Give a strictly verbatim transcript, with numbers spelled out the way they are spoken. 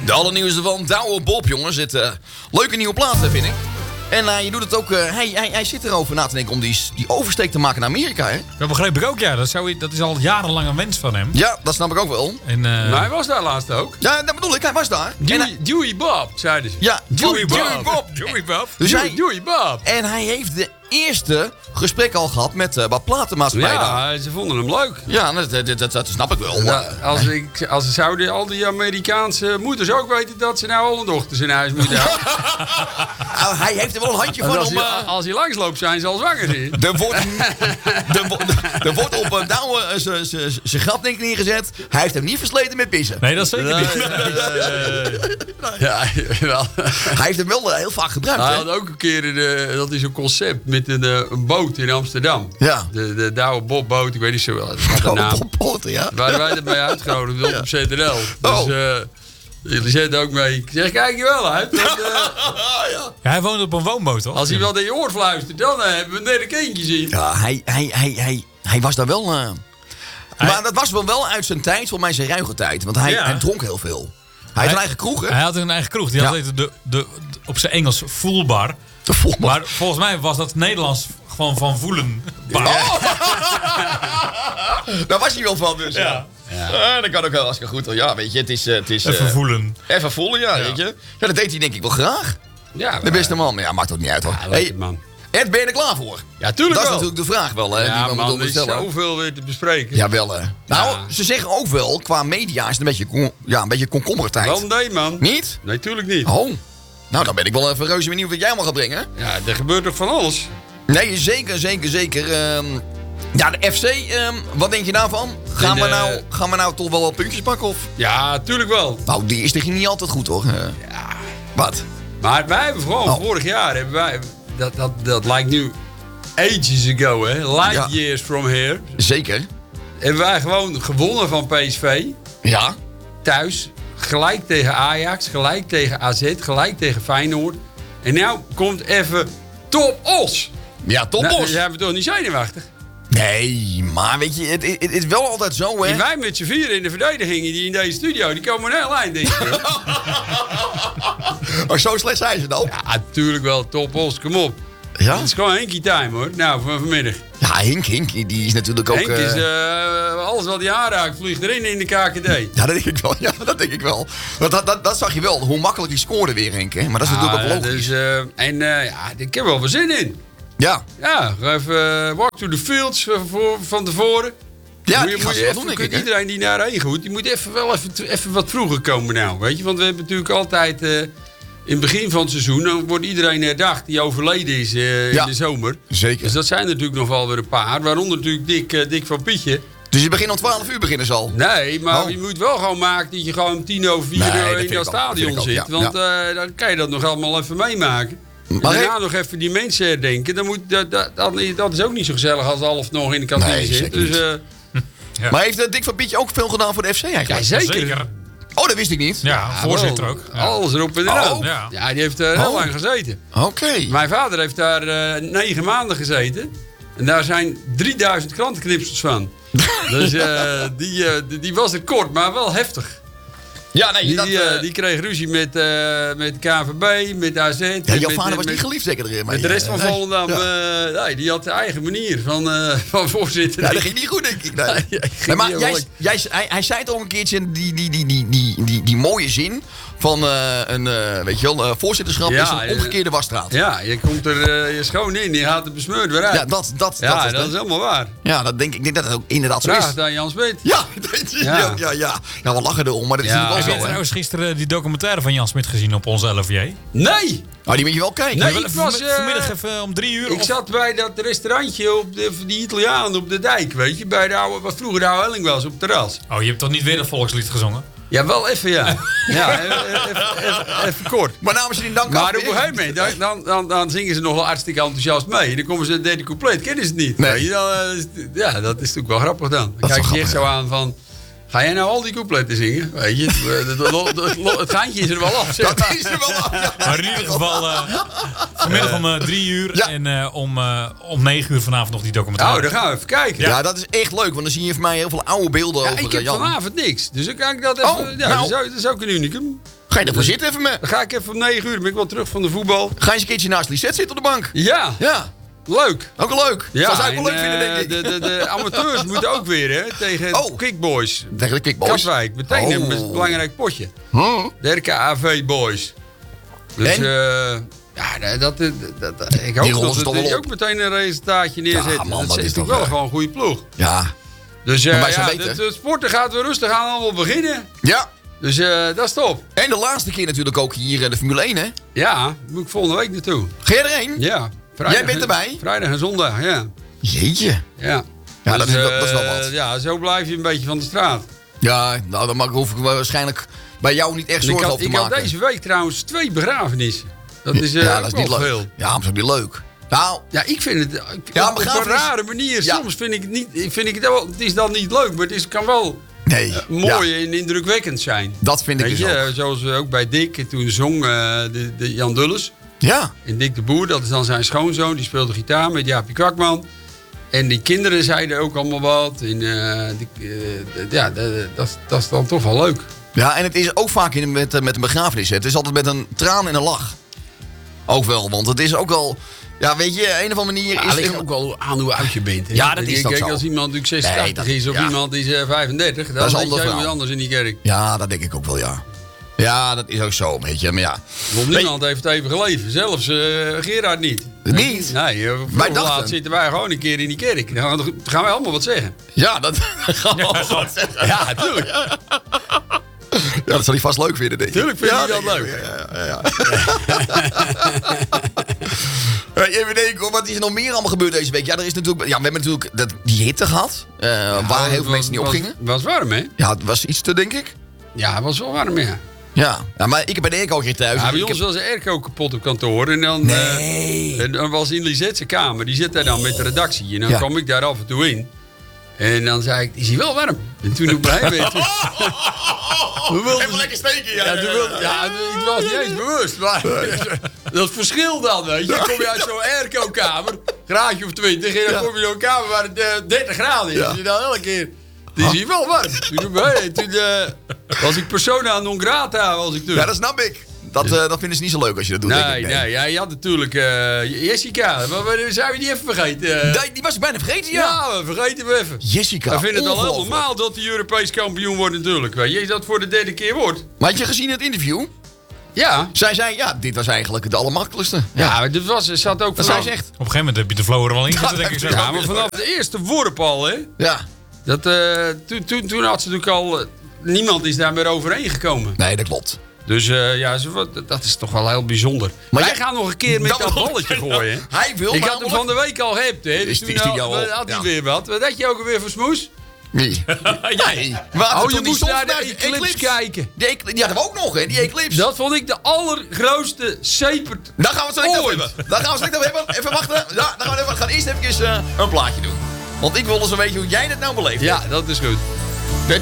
De allernieuwste van Douwe Bob, jongens. Het uh, leuke nieuwe plaat, vind ik. En uh, je doet het ook, uh, hij, hij, hij zit erover na te denken om die, die oversteek te maken naar Amerika, hè? Dat begreep ik ook, ja. Dat, zou, dat is al jarenlang een wens van hem. Ja, dat snap ik ook wel. En, uh... Maar hij was daar laatst ook. Ja, dat bedoel ik, hij was daar. Dewey, hij... Dewey Bob, zeiden ze. Ja, Dewey Bob. Dewey Bob. Dewey Bob. Dus Dewey, hij... Dewey Bob. En hij heeft de eerste gesprek al gehad met uh, wat platenmaatschappijen. Ja, ze vonden hem leuk. Ja, dat, dat, dat, dat snap ik wel. Ja, als, ik, als zouden al die Amerikaanse moeders ook weten dat ze nou al een dochters in huis moeten houden. Nou, hij heeft er wel een handje van als, om... hij, Uh... als hij langsloopt zijn ze al zwanger. Er wordt, er, wordt, er wordt op uh, Douwe uh, zijn gat denk ik neergezet. Hij heeft hem niet versleten met pissen. Nee, dat zeker niet. Nee, nee, nee, nee. Ja, wel. Hij heeft hem wel uh, heel vaak gebruikt. Hij hè? had ook een keer, een, uh, dat is een concept met een, uh, een boot in Amsterdam. Ja. De, de Douwe Bob boot, ik weet niet zo wel. De naam. Bob, ja. Waar wij erbij uitgenodigd op, ja. op Z N L. Dus Oh. uh, jullie zetten ook mee. Ik zeg, kijk je wel uit. Want, uh, ja, hij woont op een woonboot, toch? als hij wel in je oor fluistert, dan uh, hebben we een derde kindje zien. Ja, hij, hij, hij, hij, hij was daar wel... Uh... Hij... Maar dat was wel, wel uit zijn tijd, volgens mij zijn ruige tijd. Want hij, ja. hij dronk heel veel. Hij, hij had een eigen kroeg, hè? Hij had een eigen kroeg. Die ja. had de, de, de, op zijn Engels voelbar. Maar volgens mij was dat Nederlands gewoon van voelen. Oh. Daar was hij wel van dus. Ja. Ja. Ja, dat kan ook wel hartstikke goed. Ja, weet je, het is... Uh, het is even uh, voelen. Even voelen, ja, ja, weet je. Ja, dat deed hij denk ik wel graag. Ja, maar, de beste man. Maar ja, maakt ook niet uit hoor. Ja, hey, man. Ed, ben je er klaar voor? Ja, tuurlijk wel. Dat is natuurlijk de vraag wel, hè. Ja, die we man, er is stellen. zoveel weer te bespreken. Jawel, hè. Nou, Ja. ze zeggen ook wel, qua media is het een beetje, kon, ja, een beetje komkommertijd. Wel nee, man. Niet? Nee, tuurlijk niet. Oh. Nou, dan ben ik wel even reuze benieuwd wat jij mag gaan brengen. Ja, er gebeurt toch van alles? Nee, zeker, zeker, zeker. Um, ja, de F C, um, wat denk je daarvan? Gaan, de... we nou, gaan we nou toch wel wat puntjes pakken? Of? Ja, tuurlijk wel. Nou, die is toch niet altijd goed, hoor. Uh, Ja. Wat? Maar wij hebben gewoon, Oh. vorig jaar hebben wij... Dat, dat, dat lijkt nu ages ago, hè. Light Ja. years from here. Zeker. Hebben wij gewoon gewonnen van P S V. Ja. Thuis. Gelijk tegen Ajax. Gelijk tegen A Z. Gelijk tegen Feyenoord. En nou komt even Top Os. Ja, Top Nou, Os. zijn we toch niet zenuwachtig? Nee, maar weet je, het, het, het is wel altijd zo, hè. En wij met z'n vieren in de verdediging die in deze studio, die komen een heel eind, denk ik. Maar zo slecht zijn ze dan. Ja, natuurlijk wel. Top Os, kom op. Ja? Het is gewoon Henkie time, hoor. Nou, van vanmiddag. Ja, Henk, Henk, die is natuurlijk ook... Henk is, uh, uh, alles wat hij aanraakt, vliegt erin in de K K D. Ja, dat denk ik wel. Ja, dat denk ik wel. Dat, dat, dat, dat zag je wel. Hoe makkelijk die scoorde weer, Henk. Hè? Maar dat is Ah, natuurlijk ook logisch. Dus, uh, en uh, ja, ik heb er wel veel zin in. Ja. Ja, even uh, walk to the fields uh, voor, van tevoren. Ja, moet die je, gaan moet ze je wel even, doen, denk kunt ik, hè? iedereen die naar heen gaat, die moet even, wel even, even wat vroeger komen nou. Weet je? Want we hebben natuurlijk altijd... Uh, in het begin van het seizoen dan wordt iedereen herdacht die overleden is uh, Ja, in de zomer. zeker. Dus dat zijn er natuurlijk nog wel weer een paar. Waaronder natuurlijk Dick, uh, Dick van Pietje. Dus je begint om twaalf uur beginnen ze al? Nee, maar Oh. je moet wel gewoon maken dat je gewoon om tien over vier Nee, dat uur vind in ik dat ook, dat stadion vind ik ook, zit. ja, Want ja. uh, dan kan je dat nog allemaal even meemaken. Maar En daarna he- nog even die mensen herdenken. Dan moet, dat, dat, dat, dat is ook niet zo gezellig als half nog in de kantine Nee, zit. zeker Dus, niet. uh, Ja. Maar heeft uh, Dick van Pietje ook veel gedaan voor de F C eigenlijk? ja, zeker. Zeker. Oh, dat wist ik niet. Ja, Ja, voorzitter wel, ook. Ja. Alles erop en eraan. Oh. Ja. Ja. die heeft er heel Oh. lang gezeten. Oké. Mijn vader heeft daar uh, negen maanden gezeten. En daar zijn drieduizend krantenknipsels van. Dus uh, die, uh, die, die was er kort, maar wel heftig. Ja, nee, Die, dat... die, uh, uh, die kreeg ruzie met, uh, met K V B, met A Z. ja, met, jouw vader met, was met, niet geliefd zeker erin. Maar met de rest van nee. Volendam. Ja. Uh, nee, die had de eigen manier van, uh, van voorzitter. Ja, dat ging niet goed, denk ik. Nee. Ja, ging Nee, maar niet jij, heel jij, hij, hij zei toch een keertje die, die, die, die, die, die, die mooie zin van uh, een uh, weet je wel, uh, voorzitterschap Ja, is een ja. omgekeerde wasstraat. Ja, je komt er uh, je schoon in, je gaat er besmeurd weer uit. Ja, dat, dat, Ja, dat, dat is helemaal waar. ja, dat denk ik. Ik denk dat het ook inderdaad zo Vraag is. het aan Jan Smit. Ja, dat- ja, Ja. ja, ja. Ja, we lachen erom, maar dat is Ja. natuurlijk Heb wel je zo, hè? trouwens gisteren die documentaire van Jan Smit gezien op onze L V J? Nee! Nou, die moet je wel kijken. Nee, Wel ik even was, vanmi- uh, vanmiddag even om drie uur. Ik of- zat bij dat restaurantje op de, die Italiaan op de dijk, weet je. Bij de oude, wat vroeger de oude Helling was, op het terras. Oh, je hebt toch niet weer dat volkslied gezongen? Ja, wel even, ja. Ja, even, even, even, even kort. Maar namens je die dank Maar af, op een gegeven moment, dan, dan, dan, dan zingen ze nog wel hartstikke enthousiast mee. Dan komen ze het derde couplet, kennen ze het niet. Nee. Weet je, dan, eh, is het- ja, dat is natuurlijk wel grappig dan. Dan Dat is kijk je wel echt zo aan van... Ga jij nou al die coupletten zingen? Weet je, het, het, het, het gaantje is er wel af. Zeg. Dat is er wel af. Ja. Maar in ieder geval uh, vanmiddag om uh, drie uur Ja. en uh, om, uh, om negen uur vanavond nog die documentaire. Nou, dan gaan we even kijken. Ja, dat is echt leuk, want dan zie je van mij heel veel oude beelden Ja, over ik uh, heb Jan. vanavond niks. Dus dan kan ik dat even... Oh, ja, nou. dat, is ook, dat is ook een unicum. Ga je ervoor zitten even met? Dan ga ik even om negen uur, dan ben ik wel terug van de voetbal. Ga je eens een keertje naast Lisette zitten op de bank? Ja, Ja, leuk. ook wel leuk. Ja, Zou zij ook wel leuk en, vinden, denk eh, ik. De, de, de amateurs moeten ook weer, hè, tegen Oh. Kickboys. Tegen de Kickboys. Katwijk, meteen Oh. een een belangrijk potje. Huh? De R K A V Boys. Dus En? eh ja, dat, dat, dat, dat- ik hoop rollen dat ze toch het wel die op. ook meteen een resultaatje neerzetten. Ja, man, dat dat is is natuurlijk toch, wel eh, gewoon een goede ploeg. Ja. Dus eh, Maar wij zijn ja, beter. de, de sporten gaat weer rustig aan allemaal beginnen. Ja. Dus eh, dat is top. En de laatste keer natuurlijk ook hier in de Formule één, hè? Ja, daar moet ik volgende week naartoe. Ga jij erheen? Ja. Vrijdag, Jij bent erbij? Vrijdag en zondag, ja. Jeetje. Ja, Ja, dat is wel- eh, dat is wel wat. Ja, zo blijf je een beetje van de straat. Ja, nou dan mag, hoef ik waarschijnlijk bij jou niet echt En ik zorgen had, over te ik had maken. deze week trouwens twee begrafenissen. Dat is, eh, ja, ook dat is niet wel leuk. veel. Ja, maar dat is niet leuk. Nou, Ja, ik vind het ik- Ja, op, op een begrafenis- rare manier. Ja. Soms vind ik het niet. Vind ik het, wel, het is dan niet leuk, maar het is, kan wel nee. eh, mooi Ja, en indrukwekkend zijn. dat vind ik Weet dus je, ook. zoals we ook bij Dick, en toen zong eh, de, de Jan Dulles. Ja. En Dick de Boer, dat is dan zijn schoonzoon, die speelde gitaar met Jaapie Kwakman. En die kinderen zeiden ook allemaal wat. En, eh, die, eh, d- ja, d- dat, is- dat is dan toch wel leuk. Ja, en het is ook vaak in, met, eh, met een begrafenis. hè. Het is altijd met een traan en een lach. Ook wel, want het is ook wel... Ja, weet je, een of andere manier Ja, is ligt het... ook wel aan hoe oud je bent. Hè? Ja, dat is Ik ook denk, zo. als iemand natuurlijk zesentachtig Nee, dat- is of ja. iemand die is eh, vijfendertig, dan Dat is is een het ander helemaal verhaal. anders in die kerk. Ja, dat denk ik ook wel, ja. Ja, dat is ook zo, weet je. Maar ja, Want niemand heeft even geleefd. Zelfs eh, Gerard niet. Niet? Nee, eh, Wij vroeg of laat dachten- zitten wij gewoon een keer in die kerk. Dan gaan, we- dan gaan wij allemaal wat zeggen. ja dat gaan we wel zo zeggen. Ja, natuurlijk. Ja, dat zal hij vast leuk vinden, denk ik. Tuurlijk vindt ja, hij dat denk ik leuk. ook, Ja, ja, ja. Hey, even denken, hoor, wat is er nog meer allemaal gebeurd deze week? Ja, er is natuurlijk, ja we hebben natuurlijk dat, die hitte gehad, eh, waar heel veel mensen niet op gingen. Het was warm, hè? Ja, het was iets te, denk ik. Ja, het was wel warm, ja. Ja, ja maar ik heb bij de airco hier thuis. Ja, dus bij ik ons heb- was de airco kapot op kantoor. En dan, Nee. eh, en dan was in Lisette's kamer. Die zit daar dan met de redactie. En dan Ja. kwam ik daar af en toe in. En dan zei ik, is hij wel warm? En toen op een gegeven moment... We wilden- Even lekker steken, ja. Ja, toen wilde, ja, ik was niet eens bewust. Maar dat verschil dan, weet je. Dan kom je uit zo'n airco-kamer, graadje of twintig. En dan Ja. kom je in zo'n kamer waar het eh, dertig graden is. Ja. En je dan elke keer... Het is hier wel warm. Toen, hey, toen eh, was ik persona non grata, was ik toen. Ja, dat snap ik. Dat, eh, dat vinden ze niet zo leuk als je dat doet, denk Nee, ik. nee, ja, je had natuurlijk eh, Jessica. Maar we zijn we die even vergeten? Eh, Die, die was ik bijna vergeten, ja. ja, we vergeten we even. Jessica, We vinden het al heel ongelooflijk. normaal dat hij Europees kampioen wordt natuurlijk. Weet je, dat voor de derde keer wordt. Maar had je gezien het interview? Ja. Zij zei, ja, dit was eigenlijk de allermakkelijkste. Ja, maar dit was, er zat ook Dat vanaf... zij zegt. Op een gegeven moment heb je de flow er wel in zitten, denk ik. Zeg. Ja, maar vanaf de eerste worp al, hè. Ja. Dat, eh, toen, toen, toen had ze natuurlijk al... eh, niemand is daar meer overheen gekomen. Nee, dat klopt. Dus eh, ja, ze, wat- dat is toch wel heel bijzonder. Maar Wij jij- gaan nog een keer met Dat dat, wil- balletje gooien. hè. Hij wil Ik had hem namelijk- van de week al gehept, hè. Dus Is- toen is die al- jou al? had hij Ja. weer wat. Wat had je ook alweer voor smoes? Nee. Nee. Oh, je moest naar de Eclipse kijken. Die, eclipse. Die hadden we ook nog, hè, die Eclipse. Dat vond ik de allergrootste sepert. Daar gaan we het zo direct over Ooit. hebben. Daar gaan we het zo direct over hebben. Even wachten. Ja, dan gaan we, even, we gaan eerst even uh, een plaatje doen. Want ik wil eens een beetje hoe jij dat nou beleeft. Ja, dat is goed.